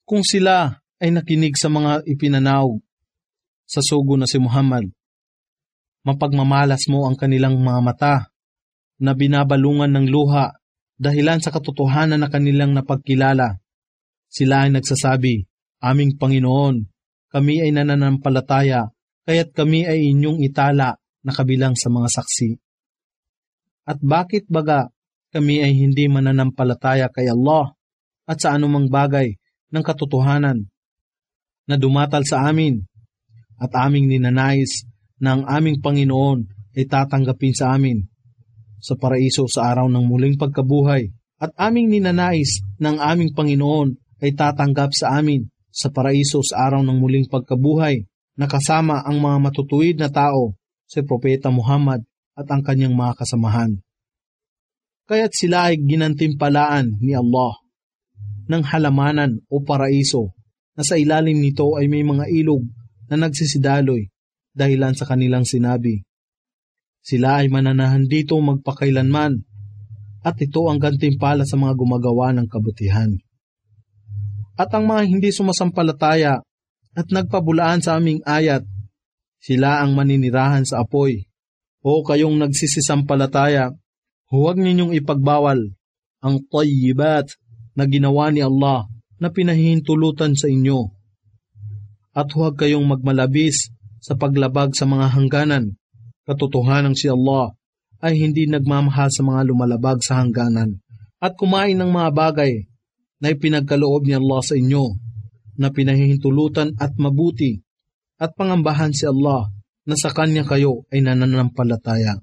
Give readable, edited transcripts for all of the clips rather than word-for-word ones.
Kung sila ay nakinig sa mga ipinanaw sa sugo na si Muhammad, mapagmamalas mo ang kanilang mga mata na binabalungan ng luha dahilan sa katotohanan na kanilang napagkilala. Sila ay nagsasabi, "Aming Panginoon, kami ay nananampalataya, kaya't kami ay inyong itala na kabilang sa mga saksi." At bakit baga kami ay hindi mananampalataya kay Allah at sa anumang bagay ng katotohanan na dumatal sa amin, at aming ninanais na ang aming Panginoon ay tatanggapin sa amin sa paraiso sa araw ng muling pagkabuhay, at aming ninanais na ang aming Panginoon ay tatanggap sa amin sa paraiso sa araw ng muling pagkabuhay na kasama ang mga matutuwid na tao, si Propeta Muhammad at ang kanyang mga kasamahan. Kaya't sila ay ginantimpalaan ni Allah ng halamanan o paraiso na sa ilalim nito ay may mga ilog na nagsisidaloy dahilan sa kanilang sinabi, "Sila ay mananahan dito magpakailanman," at ito ang gantimpala sa mga gumagawa ng kabutihan. At ang mga hindi sumasampalataya at nagpabulaan sa aming ayat, sila ang maninirahan sa apoy. O kayong nagsisisampalataya, huwag ninyong ipagbawal ang tayyibat na ginawa ni Allah na pinahihintulutan sa inyo. At huwag kayong magmalabis sa paglabag sa mga hangganan. Katotohanan si Allah ay hindi nagmamahal sa mga lumalabag sa hangganan at kumain ng mga bagay na ipinagkaloob ni Allah sa inyo na pinahihintulutan at mabuti, at pangambahan si Allah na sa Kanya kayo ay nananampalataya.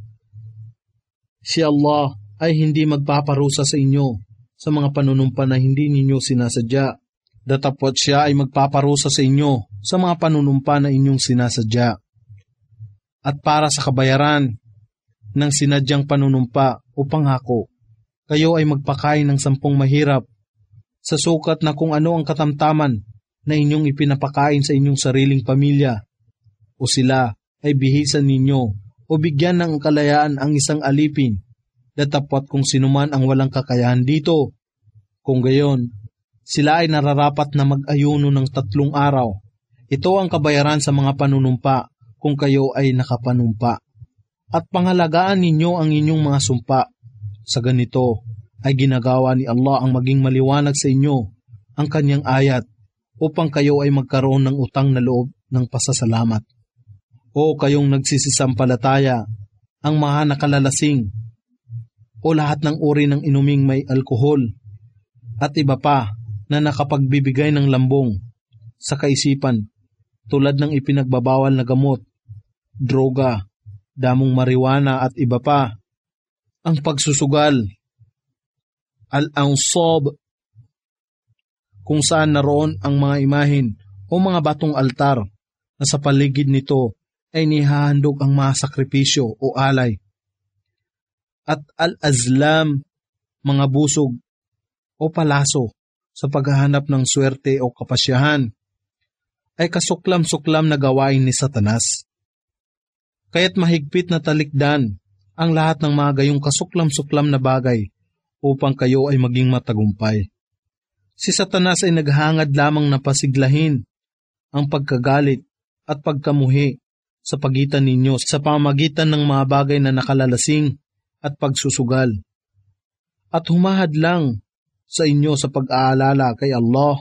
Si Allah ay hindi magpaparusa sa inyo sa mga panunumpa na hindi ninyo sinasadya. Datapwat siya ay magpaparusa sa inyo sa mga panunumpa na inyong sinasadya. At para sa kabayaran ng sinadyang panunumpa o pangako, kayo ay magpakain ng 10 mahirap sa sukat na kung ano ang katamtaman na inyong ipinapakain sa inyong sariling pamilya, o sila ay bihisan ninyo o bigyan ng kalayaan ang isang alipin, datapwat kung sinuman ang walang kakayahan dito. Kung gayon, sila ay nararapat na mag-ayuno ng 3 araw. Ito ang kabayaran sa mga panunumpa kung kayo ay nakapanumpa. At pangalagaan ninyo ang inyong mga sumpa. Sa ganito ay ginagawa ni Allah ang maging maliwanag sa inyo ang kanyang ayat upang kayo ay magkaroon ng utang na loob ng pasasalamat. O kayong nagsisisampalataya, ang mga nakalalasing o lahat ng uri ng inuming may alkohol at iba pa na nakapagbibigay ng lambong sa kaisipan tulad ng ipinagbabawal na gamot, droga, damong marijuana at iba pa, ang pagsusugal, al-ansab, kung saan naroon ang mga imahin o mga batong altar na sa paligid nito ay nihahandog ang mga sakripisyo o alay, at al-azlam, mga busog o palaso sa paghahanap ng swerte o kapasyahan, ay kasuklam-suklam na gawain ni Satanas. Kaya't mahigpit na talikdan ang lahat ng mga gayong kasuklam-suklam na bagay upang kayo ay maging matagumpay. Si Satanas ay naghangad lamang na pasiglahin ang pagkagalit at pagkamuhi sa pagitan ninyo sa pamamagitan ng mga bagay na nakalalasing at pagsusugal, at humahad lang sa inyo sa pag-aalala kay Allah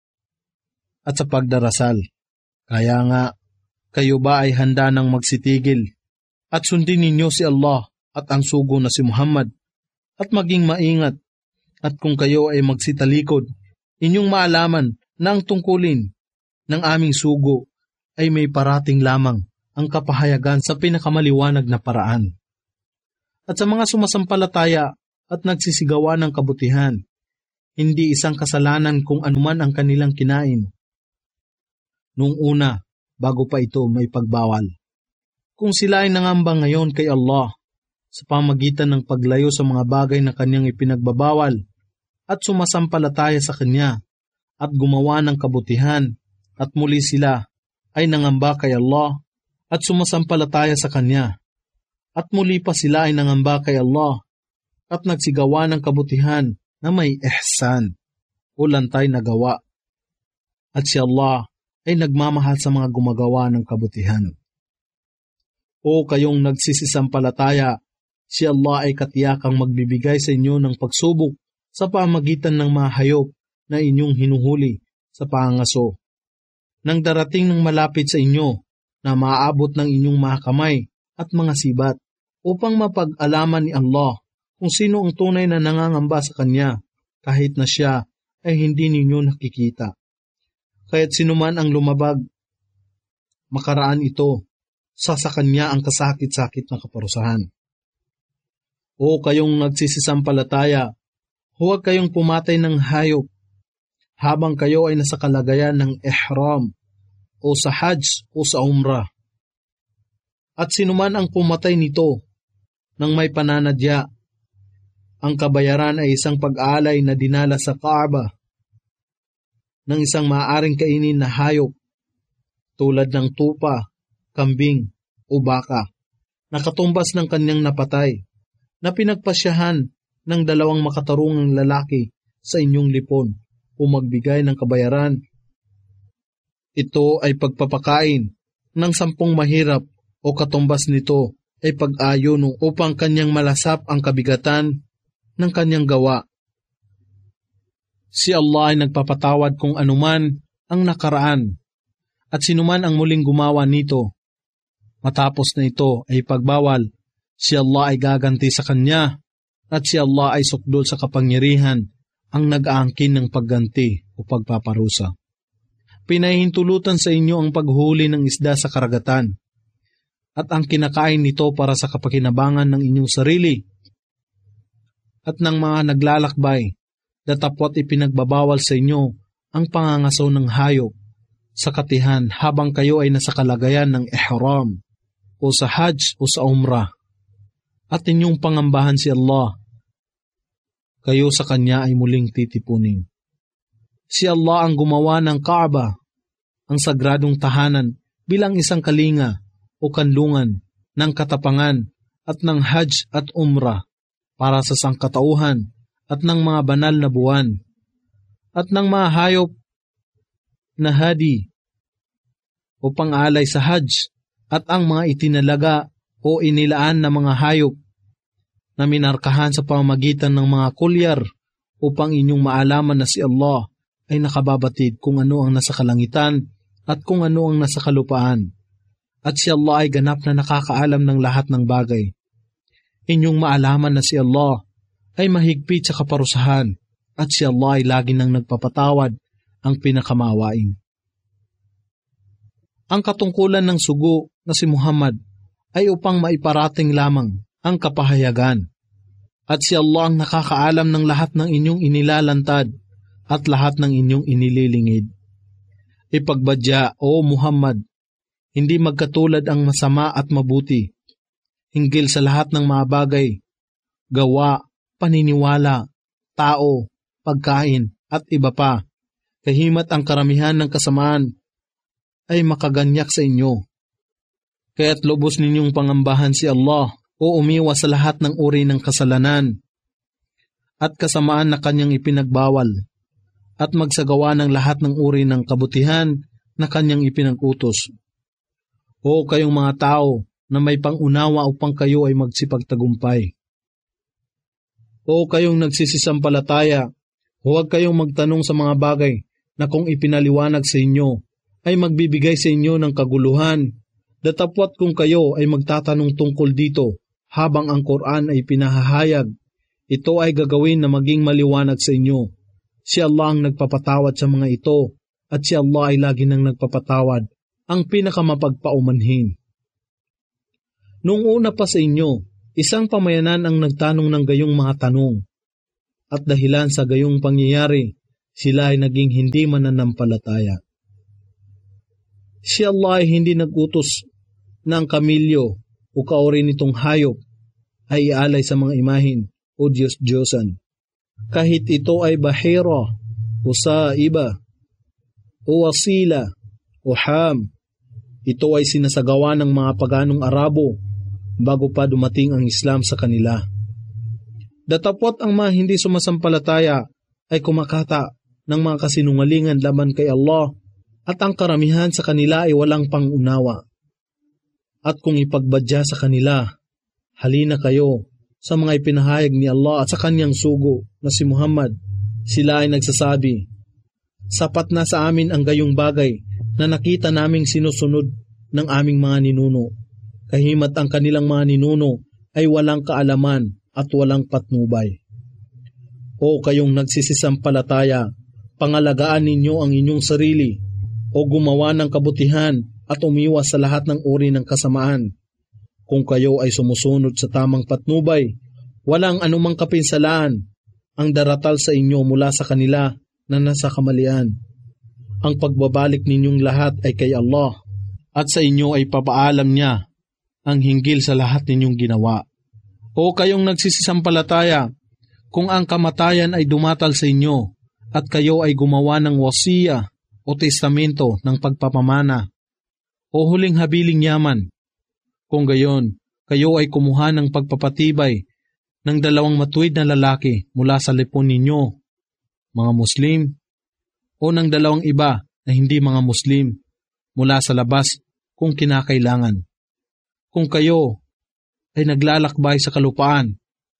at sa pagdarasal. Kaya nga, kayo ba ay handa nang magsitigil at sundin ninyo si Allah at ang sugo na si Muhammad at maging maingat, at kung kayo ay magsitalikod, inyong maalaman na ang tungkulin ng aming sugo ay may parating lamang ang kapahayagan sa pinakamaliwanag na paraan. At sa mga sumasampalataya at nagsisigawa ng kabutihan, hindi isang kasalanan kung anuman ang kanilang kinain noong una bago pa ito may pagbawal. Kung sila ay nangamba ngayon kay Allah sa pamagitan ng paglayo sa mga bagay na kanyang ipinagbabawal at sumasampalataya sa kanya at gumawa ng kabutihan, at muli sila ay nangamba kay Allah at sumasampalataya sa kanya, at muli pa sila ay nangamba kay Allah at nagsigawa ng kabutihan na may ihsan o lantay na gawa, at si Allah ay nagmamahal sa mga gumagawa ng kabutihan. O kayong nagsisisampalataya, si Allah ay katiyakang magbibigay sa inyo ng pagsubok sa pamagitan ng mga hayop na inyong hinuhuli sa pangangaso. Nang darating ng malapit sa inyo na maaabot ng inyong mga kamay at mga sibat upang mapag-alaman ni Allah kung sino ang tunay na nangangamba sa Kanya kahit na siya ay hindi ninyo nakikita. Kaya't sinuman ang lumabag, makaraan ito sa Kanya ang kasakit-sakit na kaparusahan. O kayong nagsisisampalataya, huwag kayong pumatay ng hayop habang kayo ay nasa kalagayan ng ihram o sa hajj o sa umrah. At sinuman ang pumatay nito nang may pananadya, ang kabayaran ay isang pag-aalay na dinala sa Kaaba ng isang maaaring kainin na hayop tulad ng tupa, kambing o baka na katumbas ng kanyang napatay na pinagpasyahan ng 2 makatarungang lalaki sa inyong lipon o magbigay ng kabayaran. Ito ay pagpapakain ng 10 mahirap o katumbas nito ay pag-ayon upang kanyang malasap ang kabigatan ng kanyang gawa. Si Allah ay nagpapatawad kung anuman ang nakaraan at sinuman ang muling gumawa nito. Matapos na ito ay pagbawal, si Allah ay gaganti sa kanya at si Allah ay sukdol sa kapangyarihan ang nag-aangkin ng pagganti o pagpaparusa. Pinahintulutan sa inyo ang paghuli ng isda sa karagatan at ang kinakain nito para sa kapakinabangan ng inyong sarili at ng mga naglalakbay, datapwat ipinagbabawal sa inyo ang pangangaso ng hayop sa katihan habang kayo ay nasa kalagayan ng ihram o sa hajj o sa umrah at inyong pangambahan si Allah. Kayo sa Kanya ay muling titipunin. Si Allah ang gumawa ng Kaaba, ang sagradong tahanan bilang isang kalinga o kanlungan ng katapangan at ng hajj at umrah para sa sangkatauhan at ng mga banal na buwan at ng mga hayop na hadi o pang-alay sa hajj at ang mga itinalaga o inilaan na mga hayop na minarkahan sa pamamagitan ng mga kulyar upang inyong maalaman na si Allah ay nakababatid kung ano ang nasa kalangitan at kung ano ang nasa kalupaan. At si Allah ay ganap na nakakaalam ng lahat ng bagay. Inyong maalaman na si Allah ay mahigpit sa kaparusahan at si Allah ay lagi nang nagpapatawad ang pinakamawain. Ang katungkulan ng sugo na si Muhammad ay upang maiparating lamang ang kapahayagan at si Allah ang nakakaalam ng lahat ng inyong inilalantad at lahat ng inyong inililingid. Ipagbadya, O Muhammad, hindi magkatulad ang masama at mabuti hinggil sa lahat ng mga bagay, gawa, paniniwala, tao, pagkain, at iba pa. Kahimat ang karamihan ng kasamaan ay makaganyak sa inyo. Kaya't lubos ninyong pangambahan si Allah o umiwas sa lahat ng uri ng kasalanan at kasamaan na Kanyang ipinagbawal at magsagawa ng lahat ng uri ng kabutihan na Kanyang ipinag-utos. O kayong mga tao na may pangunawa upang kayo ay magsipagtagumpay. O kayong nagsisisampalataya, huwag kayong magtanong sa mga bagay na kung ipinaliwanag sa inyo ay magbibigay sa inyo ng kaguluhan, datapwat kung kayo ay magtatanong tungkol dito habang ang Quran ay pinahahayag, ito ay gagawin na maging maliwanag sa inyo. Si Allah ang nagpapatawad sa mga ito at si Allah ay lagi nang nagpapatawad, ang pinakamapagpaumanhin. Noong una pa sa inyo, isang pamayanan ang nagtanong ng gayong mga tanong at dahilan sa gayong pangyayari, sila ay naging hindi mananampalataya. Si Allah ay hindi nag-utos na ang kamilyo o kauri nitong hayop ay ialay sa mga imahin o Diyos-Diyosan. Kahit ito ay bahira o saiba o wasila o ham, ito ay sinasagawa ng mga paganong Arabo bago pa dumating ang Islam sa kanila. Datapwat ang mga hindi sumasampalataya ay kumakata ng mga kasinungalingan laban kay Allah at ang karamihan sa kanila ay walang pangunawa. At kung ipagbadya sa kanila, halina kayo sa mga ipinahayag ni Allah at sa kanyang sugo na si Muhammad, sila ay nagsasabi, sapat na sa amin ang gayong bagay na nakita naming sinusunod ng aming mga ninuno. Kahimat ang kanilang mga ninuno ay walang kaalaman at walang patnubay. O kayong nagsisisampalataya, pangalagaan ninyo ang inyong sarili o gumawa ng kabutihan at umiwas sa lahat ng uri ng kasamaan. Kung kayo ay sumusunod sa tamang patnubay, walang anumang kapinsalaan ang daratal sa inyo mula sa kanila na nasa kamalian. Ang pagbabalik ninyong lahat ay kay Allah at sa inyo ay papaalam niya ang hinggil sa lahat ninyong ginawa. O kayong nagsisisampalataya, kung ang kamatayan ay dumatal sa inyo at kayo ay gumawa ng wasiya o testamento ng pagpapamana o huling habiling yaman, kung gayon, kayo ay kumuha ng pagpapatibay ng 2 matuwid na lalaki mula sa lipon ninyo, mga Muslim, o ng 2 iba na hindi mga Muslim mula sa labas kung kinakailangan. Kung kayo ay naglalakbay sa kalupaan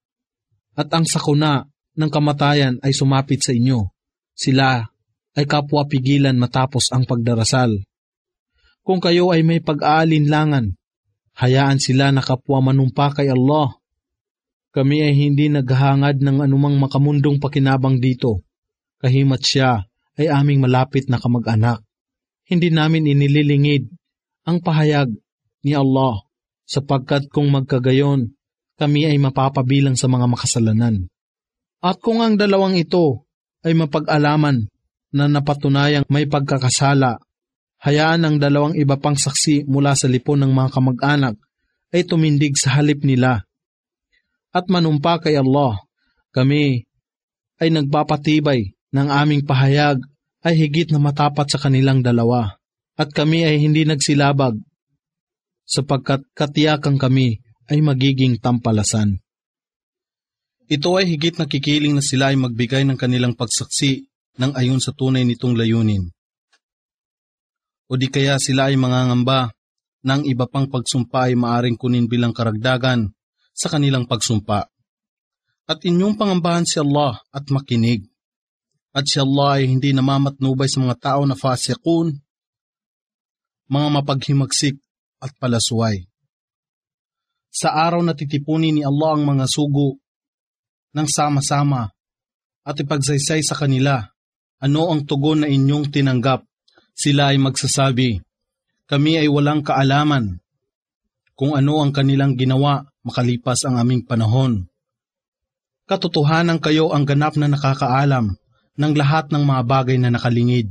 at ang sakuna ng kamatayan ay sumapit sa inyo, sila ay kapwa pigilan matapos ang pagdarasal. Kung kayo ay may pag-aalinlangan, hayaan sila na kapwa manumpa kay Allah. Kami ay hindi naghahangad ng anumang makamundong pakinabang dito. Kahimat siya ay aming malapit na kamag-anak. Hindi namin inililingid ang pahayag ni Allah, sapagkat kung magkagayon, kami ay mapapabilang sa mga makasalanan. At kung ang 2 ito ay mapag-alaman na napatunayang may pagkakasala, hayaan ang 2 iba pang saksi mula sa lipon ng mga kamag-anak ay tumindig sa halip nila. At manumpa kay Allah, kami ay nagpapatibay ng aming pahayag ay higit na matapat sa kanilang 2, at kami ay hindi nagsilabag, sapagkat katiyakan kami ay magiging tampalasan. Ito ay higit na kikiling na sila ay magbigay ng kanilang pagsaksi ng ayon sa tunay nitong layunin. O di kaya sila ay mangangamba na ang iba pang pagsumpa ay maaring kunin bilang karagdagan sa kanilang pagsumpa. At inyong pangambahan si Allah at makinig. At si Allah ay hindi namamatnubay sa mga tao na fasiqun, mga mapaghimagsik at palasway. Sa araw na titipunin ni Allah ang mga sugo ng sama-sama at ipagsaysay sa kanila, ano ang tugon na inyong tinanggap? Sila ay magsasabi, kami ay walang kaalaman kung ano ang kanilang ginawa makalipas ang aming panahon. Katotohanan kayo ang ganap na nakakaalam ng lahat ng mga bagay na nakalingid.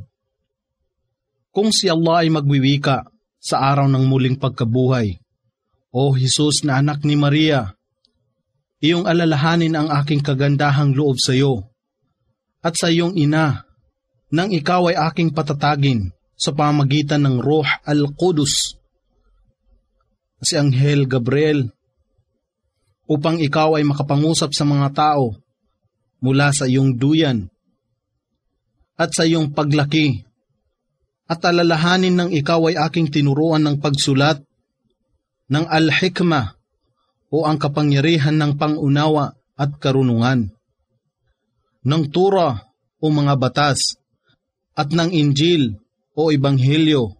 Kung si Allah ay magwiwika sa araw ng muling pagkabuhay, O Jesus na anak ni Maria, iyong alalahanin ang aking kagandahang loob sa iyo at sa iyong ina nang ikaw ay aking patatagin sa pamagitan ng Ruh al-Qudus, si Anghel Gabriel, upang ikaw ay makapangusap sa mga tao mula sa iyong duyan at sa iyong paglaki, at alalahanin ng ikaw ay aking tinuruan ng pagsulat ng al-hikmah o ang kapangyarihan ng pangunawa at karunungan, ng Torah o mga batas, at ng Injil o Ebanghelyo,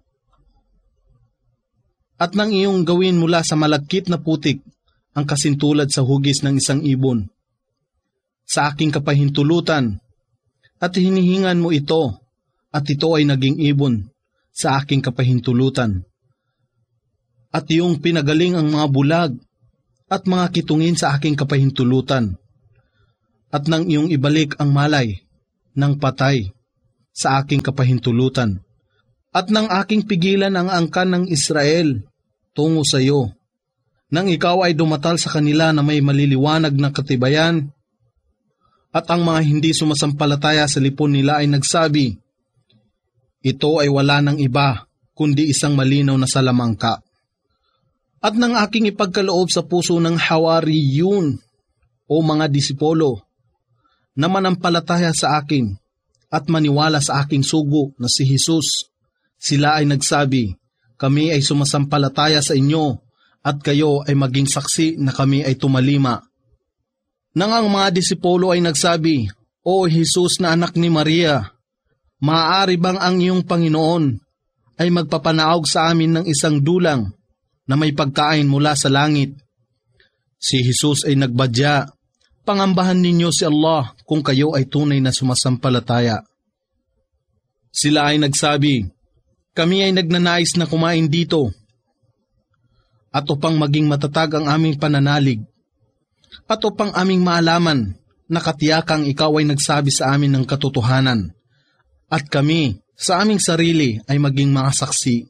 at nang iyong gawin mula sa malagkit na putik ang kasintulad sa hugis ng isang ibon, sa aking kapahintulutan, at hinihingan mo ito, at ito ay naging ibon sa aking kapahintulutan. At iyong pinagaling ang mga bulag at mga kitungin sa aking kapahintulutan, at nang iyong ibalik ang malay ng patay sa aking kapahintulutan, at nang aking pigilan ang angkan ng Israel tungo sa iyo, nang ikaw ay dumatal sa kanila na may maliliwanag na katibayan, at ang mga hindi sumasampalataya sa lipon nila ay nagsabi, ito ay wala ng iba kundi isang malinaw na salamangka. At nang aking ipagkaloob sa puso ng Hawariyun o mga disipolo na manampalataya sa akin at maniwala sa aking sugo na si Jesus, Sila ay nagsabi, kami ay sumasampalataya sa inyo at kayo ay maging saksi na kami ay tumalima. Nang ang mga disipulo ay nagsabi, O Jesus na anak ni Maria, maaari bang ang iyong Panginoon ay magpapanaog sa amin ng isang dulang na may pagkain mula sa langit? Si Jesus ay nagbadya, pangambahan ninyo si Allah kung kayo ay tunay na sumasampalataya. Sila ay nagsabi, kami ay nagnanais na kumain dito at upang maging matatag ang aming pananalig at upang aming maalaman na katiyakang ikaw ay nagsabi sa amin ng katotohanan at kami sa aming sarili ay maging mga saksi.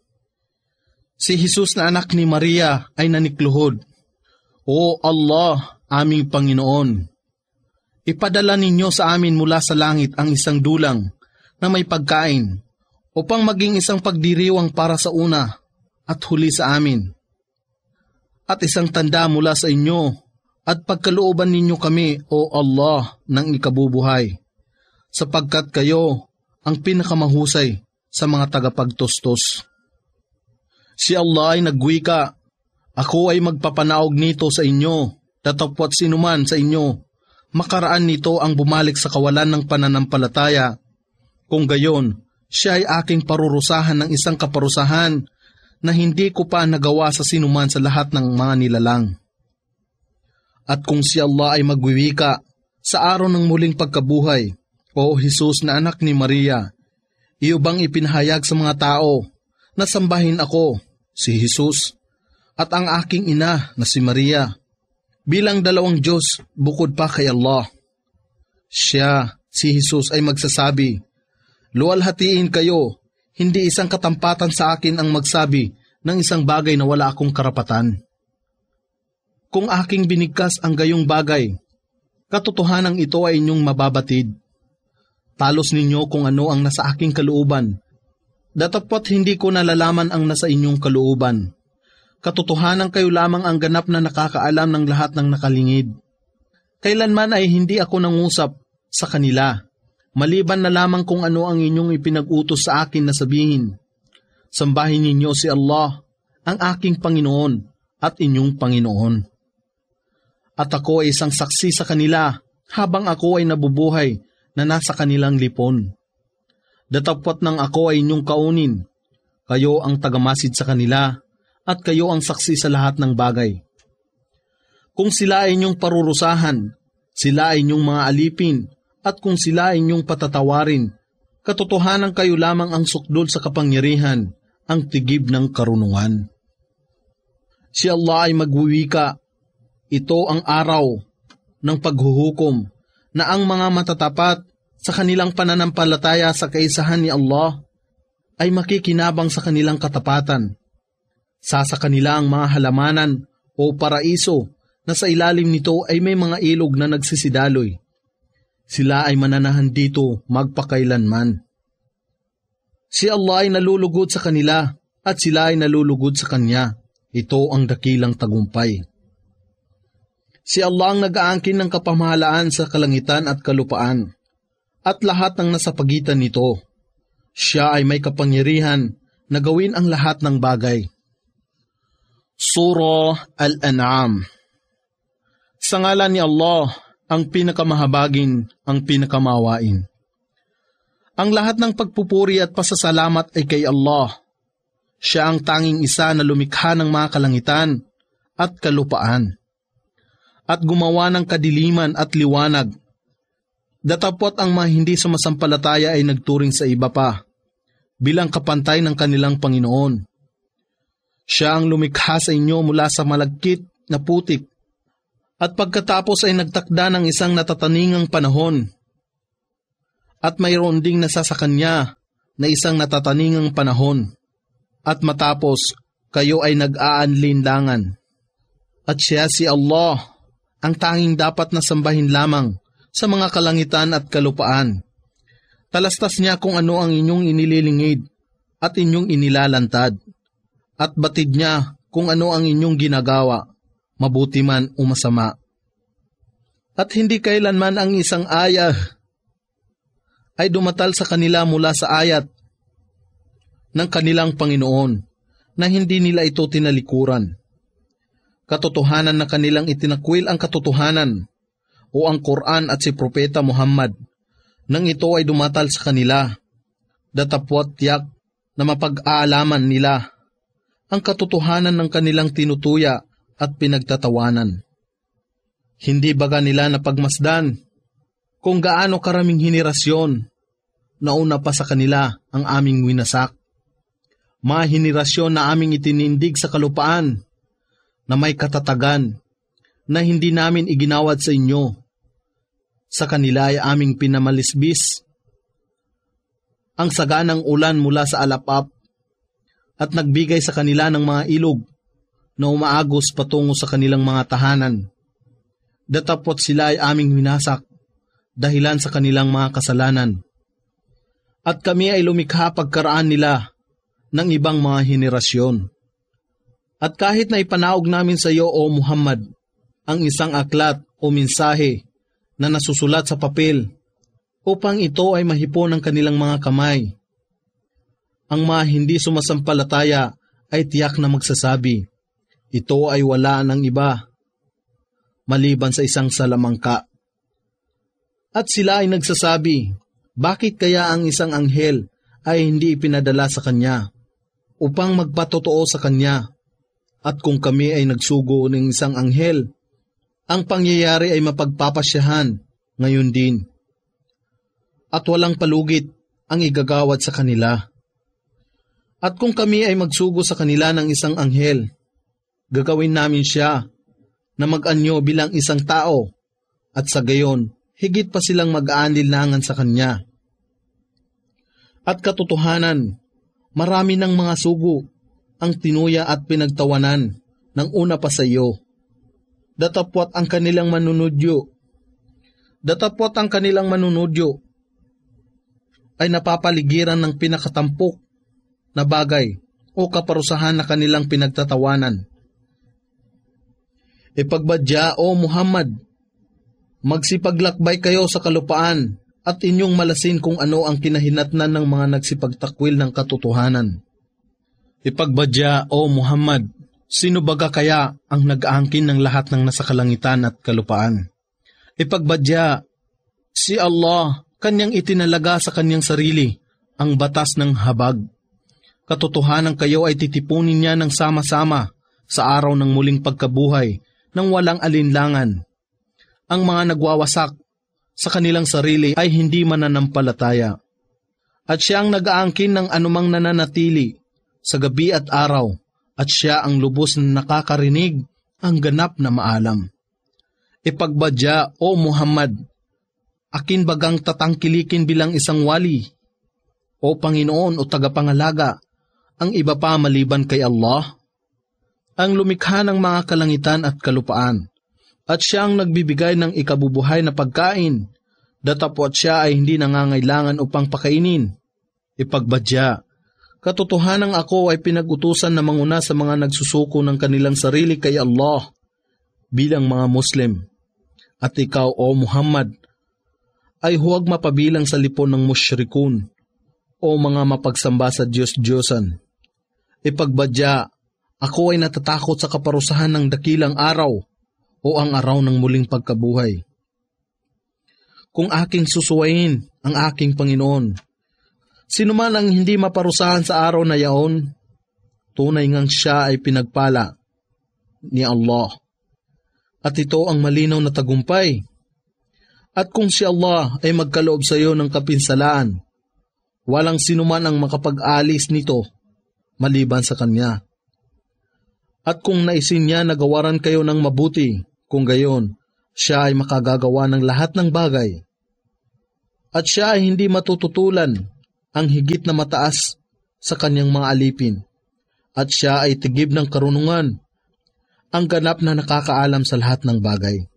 Si Jesus na anak ni Maria ay nanikluhod, O Allah, aming Panginoon, ipadala ninyo sa amin mula sa langit ang isang dulang na may pagkain upang maging isang pagdiriwang para sa una at huli sa amin, at isang tanda mula sa inyo at pagkalooban ninyo kami, O Allah, ng ikabubuhay, sapagkat kayo ang pinakamahusay sa mga tagapagtustos. Si Allah ay nagwika, ako ay magpapanaog nito sa inyo, datapwat sinuman sa inyo, makaraan nito ang bumalik sa kawalan ng pananampalataya. Kung gayon, siya ay aking parurusahan ng isang kaparusahan na hindi ko pa nagawa sa sinuman sa lahat ng mga nilalang. At kung si Allah ay magwiwika sa araw ng muling pagkabuhay, O Jesus na anak ni Maria, iyo bang ipinahayag sa mga tao na sambahin ako, si Jesus, at ang aking ina na si Maria, bilang dalawang Diyos bukod pa kay Allah? Siya, si Jesus, ay magsasabi, luwalhatiin kayo, hindi isang katampatan sa akin ang magsabi ng isang bagay na wala akong karapatan. Kung aking binigkas ang gayong bagay, katotohanan ito ay inyong mababatid. Talos ninyo kung ano ang nasa aking kalooban, datapwat hindi ko nalalaman ang nasa inyong kalooban. Katotohanan kayo lamang ang ganap na nakakaalam ng lahat ng nakalingid. Kailanman ay hindi ako nangusap sa kanila, maliban na lamang kung ano ang inyong ipinag-utos sa akin na sabihin. Sambahin ninyo si Allah, ang aking Panginoon at inyong Panginoon. At ako ay isang saksi sa kanila habang ako ay nabubuhay na nasa kanilang lipon. Datapwat nang ako ay inyong kaunin, kayo ang tagamasid sa kanila at kayo ang saksi sa lahat ng bagay. Kung sila ay inyong parurusahan, sila ay inyong mga alipin, at kung sila ay inyong patatawarin, katotohanan kayo lamang ang sukdol sa kapangyarihan, ang tigib ng karunungan. Si Allah ay magwiwika, ito ang araw ng paghuhukom, na ang mga matatapat sa kanilang pananampalataya sa kaisahan ni Allah ay makikinabang sa kanilang katapatan. Sa kanila ang mga halamanan o paraiso na sa ilalim nito ay may mga ilog na nagsisidaloy. Sila ay mananahan dito magpakailanman. Si Allah ay nalulugod sa kanila at sila ay nalulugod sa Kanya. Ito ang dakilang tagumpay. Si Allah ang nag-aangkin ng kapamahalaan sa kalangitan at kalupaan, at lahat ng nasa pagitan nito. Siya ay may kapangyarihan na gawin ang lahat ng bagay. Surah Al-An'am. Sa ngalan ni Allah, ang pinakamahabagin, ang pinakamawain. Ang lahat ng pagpupuri at pasasalamat ay kay Allah. Siya ang tanging isa na lumikha ng mga kalangitan at kalupaan, at gumawa ng kadiliman at liwanag. Datapwat ang mga hindi sumasampalataya ay nagturing sa iba pa, bilang kapantay ng kanilang Panginoon. Siya ang lumikha sa inyo mula sa malagkit na putik, at pagkatapos ay nagtakda ng isang natataningang panahon, at mayroon ding nasa sa kanya na isang natataningang panahon, at matapos kayo ay nag-aanlinlangan. At siya si Allah, ang tanging dapat na sambahin lamang sa mga kalangitan at kalupaan. Talastas niya kung ano ang inyong inililingid at inyong inilalantad, at batid niya kung ano ang inyong ginagawa, mabuti man o masama. At hindi kailanman ang isang ayah ay dumatal sa kanila mula sa ayat ng kanilang Panginoon na hindi nila ito tinalikuran. Katotohanan na kanilang itinakwil ang katotohanan o ang Quran at si Propeta Muhammad nang ito ay dumatal sa kanila, datapwat tiyak na mapag-aalaman nila ang katotohanan ng kanilang tinutuya at pinagtatawanan. Hindi baga nila napagmasdan kung gaano karaming henerasyon na una pa sa kanila ang aming winasak. Mga henerasyon na aming itinindig sa kalupaan na may katatagan na hindi namin iginawad sa inyo. Sa kanila ay aming pinamalisbis ang saganang ulan mula sa alapap at nagbigay sa kanila ng mga ilog na umaagos patungo sa kanilang mga tahanan. Datapot sila ay aming winasak dahilan sa kanilang mga kasalanan. At kami ay lumikha pagkaraan nila ng ibang mga henerasyon. At kahit na ipanaog namin sa iyo, O Muhammad, ang isang aklat o mensahe na nasusulat sa papel upang ito ay mahipon ng kanilang mga kamay, ang mga hindi sumasampalataya ay tiyak na magsasabi, ito ay wala ng iba, maliban sa isang salamangka. At sila ay nagsasabi, bakit kaya ang isang anghel ay hindi ipinadala sa kanya upang magpatotoo sa kanya? At kung kami ay nagsugo ng isang anghel, ang pangyayari ay mapagpapasyahan ngayon din. At walang palugit ang igagawad sa kanila. At kung kami ay magsugo sa kanila ng isang anghel, gagawin namin siya na mag-anyo bilang isang tao, at sa gayon, higit pa silang mag-aanlinlangan sa kanya. At katotohanan, marami ng mga sugo ang tinuya at pinagtawanan ng una pa sa iyo. Datapwat ang kanilang manunudyo. Datapwat ang kanilang manunudyo ay napapaligiran ng pinakatampok na bagay o kaparusahan na kanilang pinagtatawanan. Ipagbadya, O Muhammad, magsipaglakbay kayo sa kalupaan at inyong malasin kung ano ang kinahinatnan ng mga nagsipagtakwil ng katotohanan. Ipagbadya, O Muhammad, sino baga kaya ang nag-aangkin ng lahat ng nasa kalangitan at kalupaan? Ipagbadya, si Allah, kanyang itinalaga sa kanyang sarili ang batas ng habag. Katotohanan kayo ay titipunin niya ng sama-sama sa araw ng muling pagkabuhay ng walang alinlangan. Ang mga nagwawasak sa kanilang sarili ay hindi mananampalataya. At siya ang nag-aangkin ng anumang nananatili sa gabi at araw, at siya ang lubos na nakakarinig ang ganap na maalam. Ipagbadya, O Muhammad, akin bagang tatangkilikin bilang isang wali, o Panginoon o tagapangalaga, ang iba pa maliban kay Allah? Ang lumikha ng mga kalangitan at kalupaan, at siya ang nagbibigay ng ikabubuhay na pagkain, datapwat siya ay hindi nangangailangan upang pakainin. Ipagbadya, katotohanang ako ay pinag-utusan na manguna sa mga nagsusuko ng kanilang sarili kay Allah bilang mga Muslim. At ikaw, O Muhammad, ay huwag mapabilang sa lipon ng musyrikun o mga mapagsamba sa Diyos-Diyosan. Ipagbadya, ako ay natatakot sa kaparusahan ng dakilang araw o ang araw ng muling pagkabuhay. Kung aking susuwayin ang aking Panginoon, sino man ang hindi maparusahan sa araw na yaon, tunay ngang siya ay pinagpala ni Allah. At ito ang malinaw na tagumpay. At kung si Allah ay magkaloob sa iyo ng kapinsalaan, walang sinuman ang makapag-alis nito maliban sa Kanya. At kung naisin niya na gawaran kayo ng mabuti, kung gayon, siya ay makagagawa ng lahat ng bagay. At siya ay hindi matututulan ang higit na mataas sa kanyang mga alipin. At siya ay tigib ng karunungan, ang ganap na nakakaalam sa lahat ng bagay.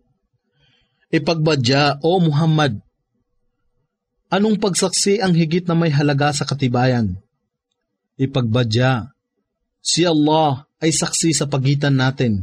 Ipagbadya, O Muhammad, anong pagsaksi ang higit na may halaga sa katibayan? Ipagbadya, si Allah ay saksi sa pagitan natin.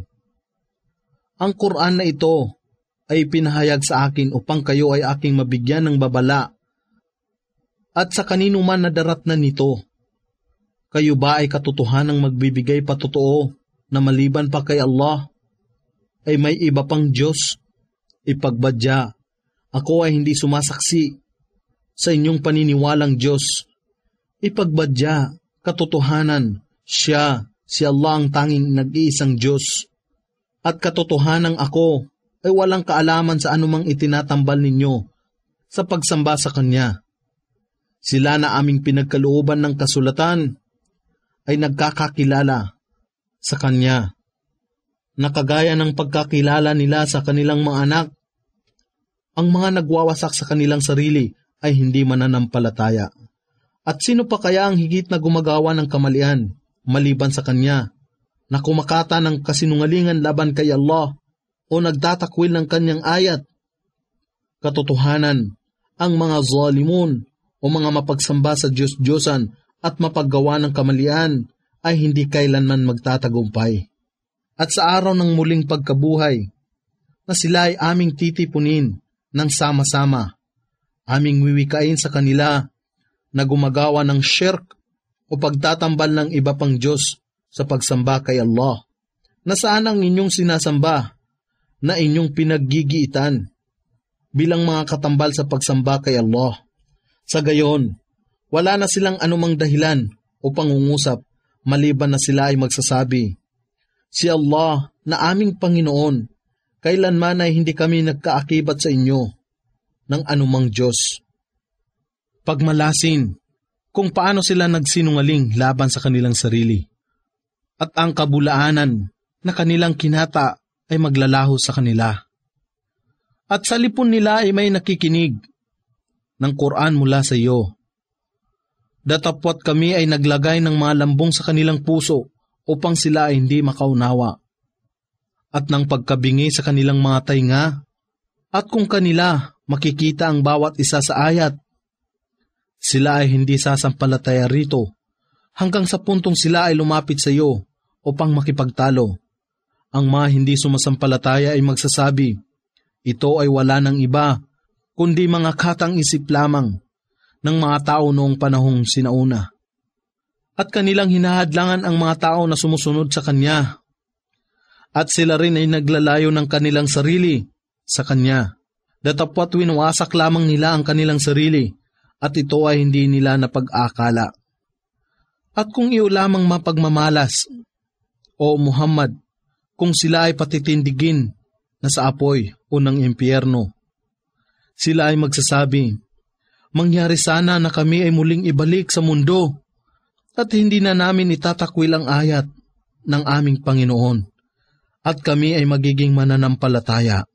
Ang Quran na ito ay pinahayag sa akin upang kayo ay aking mabigyan ng babala at sa kanino man na darat na nito. Kayo ba ay katotohanang magbibigay patotoo na maliban pa kay Allah ay may iba pang Diyos? Ipagbadya, ako ay hindi sumasaksi sa inyong paniniwalang Diyos. Ipagbadya, katotohanan, siya, si Allah ang tanging nag-iisang Diyos. At katotohanang ako ay walang kaalaman sa anumang itinatambal ninyo sa pagsamba sa Kanya. Sila na aming pinagkalooban ng kasulatan ay nagkakakilala sa Kanya, na kagaya ng pagkakilala nila sa kanilang mga anak. Ang mga nagwawasak sa kanilang sarili ay hindi mananampalataya. At sino pa kaya ang higit na gumagawa ng kamalian maliban sa Kanya, na kumakata ng kasinungalingan laban kay Allah o nagtatakwil ng Kanyang ayat? Katotohanan, ang mga zalimun o mga mapagsamba sa Diyos-Diyosan at mapaggawa ng kamalian ay hindi kailanman magtatagumpay. At sa araw ng muling pagkabuhay, na sila ay aming titipunin ng sama-sama, aming wiwikain sa kanila na gumagawa ng shirk o pagtatambal ng iba pang Diyos sa pagsamba kay Allah. Nasaan ang inyong sinasamba na inyong pinaggigiitan bilang mga katambal sa pagsamba kay Allah? Sa gayon, wala na silang anumang dahilan o pangungusap maliban na sila ay magsasabi, si Allah na aming Panginoon, kailanman ay hindi kami nagkaakibat sa inyo ng anumang Diyos. Pagmalasin kung paano sila nagsinungaling laban sa kanilang sarili, at ang kabulaanan na kanilang kinata ay maglalaho sa kanila. At sa lipon nila ay may nakikinig ng Quran mula sa iyo. Datapwat kami ay naglagay ng mga lambong sa kanilang puso upang sila ay hindi makaunawa, at ng pagkabingi sa kanilang mga tainga, at kung kanila makikita ang bawat isa sa ayat, sila ay hindi sasampalataya rito hanggang sa puntong sila ay lumapit sa iyo upang makipagtalo. Ang mga hindi sumasampalataya ay magsasabi, ito ay wala ng iba kundi mga katang isip lamang ng mga tao noong panahong sinauna. At kanilang hinahadlangan ang mga tao na sumusunod sa Kanya, at sila rin ay naglalayo ng kanilang sarili sa Kanya. Datapwat winawasak lamang nila ang kanilang sarili, at ito ay hindi nila napag-akala. At kung iyo lamang mapagmamalas, o Muhammad, kung sila ay patitindigin na sa apoy o ng impyerno, sila ay magsasabi, mangyari sana na kami ay muling ibalik sa mundo at hindi na namin itatakwil ang ayat ng aming Panginoon at kami ay magiging mananampalataya.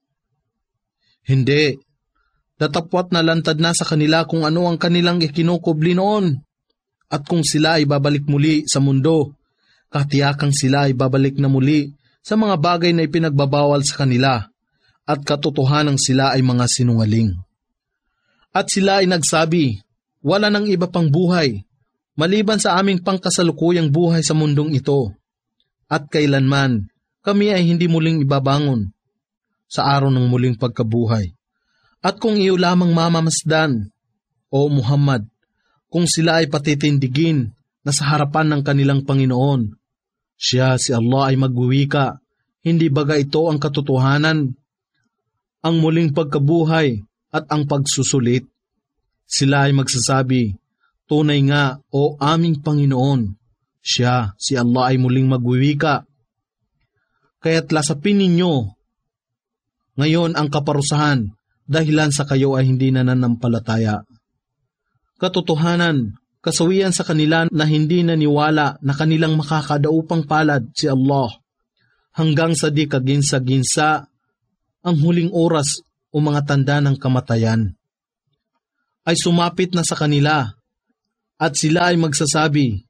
Hindi, datapwat na lantad na sa kanila kung ano ang kanilang ikinukubli noon, at kung sila ay babalik muli sa mundo, katiyakang sila ay babalik na muli sa mga bagay na ipinagbabawal sa kanila, at katotohanang sila ay mga sinungaling. At sila ay nagsabi, wala nang iba pang buhay, maliban sa aming pangkasalukuyang buhay sa mundong ito, at kailanman kami ay hindi muling ibabangon sa araw ng muling pagkabuhay. At kung iyo lamang mamamasdan, o Muhammad, kung sila ay patitindigin na sa harapan ng kanilang Panginoon, siya si Allah ay magwiwika, hindi baga ito ang katotohanan, ang muling pagkabuhay at ang pagsusulit? Sila ay magsasabi, tunay nga o aming Panginoon, siya si Allah ay muling magwiwika. Kaya't lasapin ninyo ngayon ang kaparusahan dahilan sa kayo ay hindi nananampalataya. Katotohanan, kasawian sa kanila na hindi naniwala na kanilang makakadaupang palad si Allah hanggang sa di kaginsa-ginsa ang huling oras o mga tanda ng kamatayan ay sumapit na sa kanila, at sila ay magsasabi,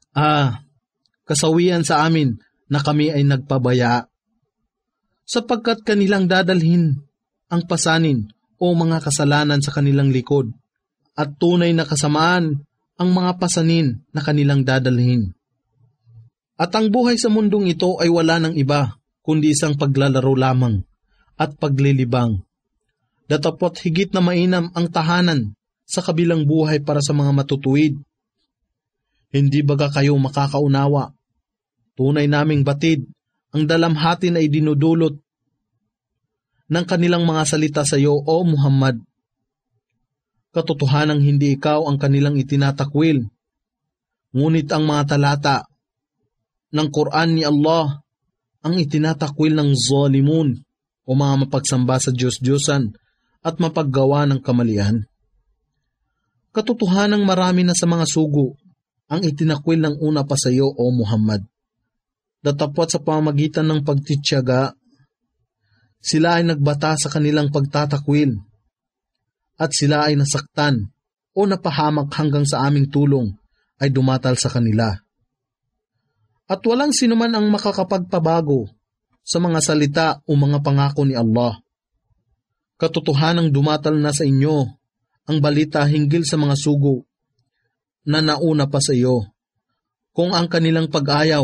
kasawian sa amin na kami ay nagpabaya, sapagkat kanilang dadalhin ang pasanin o mga kasalanan sa kanilang likod, at tunay na kasamaan ang mga pasanin na kanilang dadalhin. At ang buhay sa mundong ito ay wala ng iba, kundi isang paglalaro lamang at paglilibang. Datapwat higit na mainam ang tahanan sa kabilang buhay para sa mga matutuwid. Hindi baga kayo makakaunawa? Tunay naming batid ang dalamhati na idinudulot ng kanilang mga salita sa iyo, O Muhammad. Katotohanang hindi ikaw ang kanilang itinatakwil, ngunit ang mga talata ng Quran ni Allah ang itinatakwil ng zalimun o mga mapagsamba sa Diyos-Diyosan at mapaggawa ng kamalian. Katotohanang marami na sa mga sugo ang itinakwil ng una pa sa iyo, O Muhammad. Datapwat sa pamamagitan ng pagtityaga, sila ay nagbata sa kanilang pagtatakwil at sila ay nasaktan o napahamak hanggang sa aming tulong ay dumatal sa kanila. At walang sinuman ang makakapagpabago sa mga salita o mga pangako ni Allah. Katotohanang dumatal na sa inyo ang balita hinggil sa mga sugo na nauna pa sa iyo. Kung ang kanilang pag-ayaw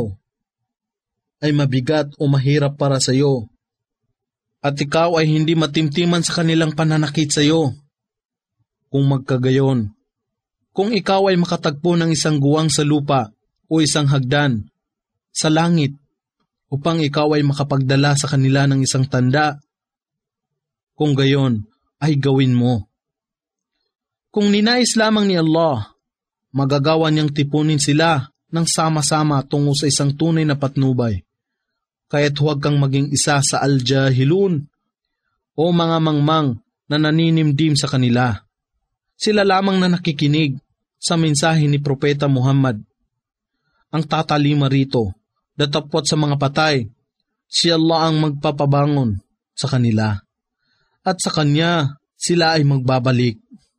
ay mabigat o mahirap para sa iyo, at ikaw ay hindi matimtiman sa kanilang pananakit sa iyo. Kung magkagayon, kung ikaw ay makatagpo ng isang guwang sa lupa o isang hagdan sa langit upang ikaw ay makapagdala sa kanila ng isang tanda, kung gayon ay gawin mo. Kung ninais lamang ni Allah, magagawa niyang tipunin sila ng sama-sama tungo sa isang tunay na patnubay. Kaya't huwag kang maging isa sa al-jahilun o mga mangmang na naninimdim sa kanila. Sila lamang na nakikinig sa mensahe ni Propeta Muhammad. Ang tatalima rito, datapwat sa mga patay, si Allah ang magpapabangon sa kanila. At sa Kanya sila ay magbabalik.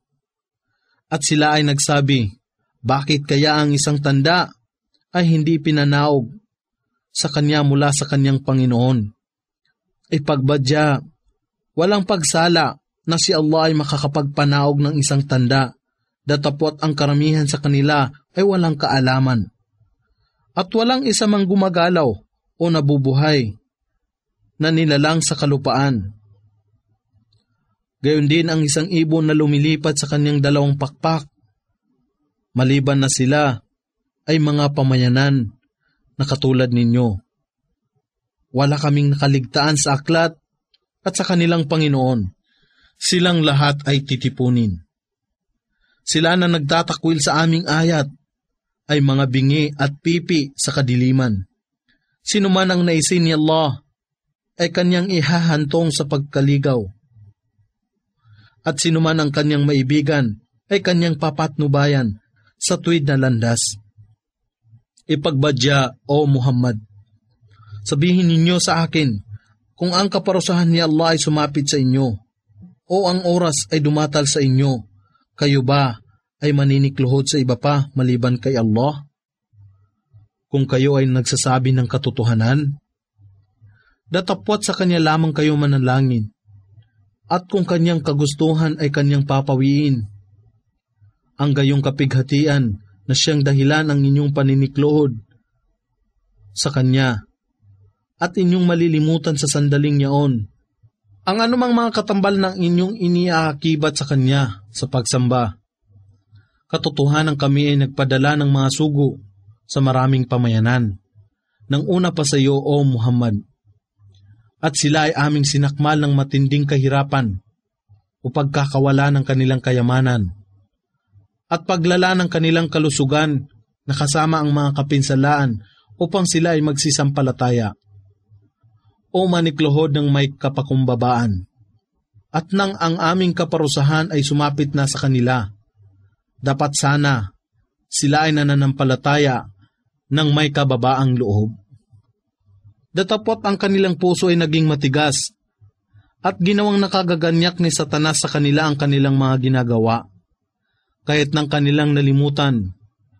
At sila ay nagsabi, bakit kaya ang isang tanda ay hindi pinanaog sa Kanya mula sa Kanyang Panginoon? Ipagbadya, walang pagsala na si Allah ay makakapagpanaog ng isang tanda, datapwat ang karamihan sa kanila ay walang kaalaman. At walang isa mang gumagalaw o nabubuhay na nilalang sa kalupaan. Gayon din ang isang ibon na lumilipad sa kanyang dalawang pakpak, maliban na sila ay mga pamayanan na katulad ninyo. Wala kaming nakaligtaan sa aklat at sa kanilang Panginoon. Silang lahat ay titipunin. Sila na nagtatakwil sa aming ayat ay mga bingi at pipi sa kadiliman. Sino man ang naisin ni Allah ay kanyang ihahantong sa pagkaligaw. At sino man ang kanyang maibigan ay kanyang papatnubayan sa tuwid na landas. Ipagbadya, O Muhammad, sabihin ninyo sa akin, kung ang kaparusahan ni Allah ay sumapit sa inyo, o ang oras ay dumatal sa inyo, kayo ba ay maninikluhod sa iba pa maliban kay Allah? Kung kayo ay nagsasabi ng katotohanan, datapwat sa Kanya lamang kayo manalangin, at kung Kanyang kagustuhan ay Kanyang papawiin. Ang gayong kapighatian na siyang dahilan ng inyong paninikluhod sa Kanya, at inyong malilimutan sa sandaling yaon ang anumang mga katambal ng inyong iniaakibat sa Kanya sa pagsamba. Katotohanan kami ay nagpadala ng mga sugo sa maraming pamayanan, nang una pa sa iyo, O Muhammad. At sila ay aming sinakmal ng matinding kahirapan o pagkakawala ng kanilang kayamanan, at paglala ng kanilang kalusugan na kasama ang mga kapinsalaan upang sila ay magsisampalataya o manikluhod ng may kapakumbabaan. At nang ang aming kaparusahan ay sumapit na sa kanila, dapat sana sila ay nananampalataya ng may kababaang loob. Datapot ang kanilang puso ay naging matigas at ginawang nakagaganyak ni Satanas sa kanila ang kanilang mga ginagawa. Kahit nang kanilang nalimutan